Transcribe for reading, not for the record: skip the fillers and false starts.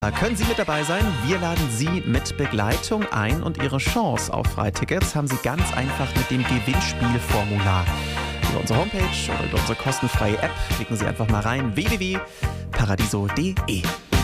Da können Sie mit dabei sein. Wir laden Sie mit Begleitung ein und Ihre Chance auf Freitickets haben Sie ganz einfach mit dem Gewinnspielformular. Über unsere Homepage oder über unsere kostenfreie App klicken Sie einfach mal rein www.paradiso.de.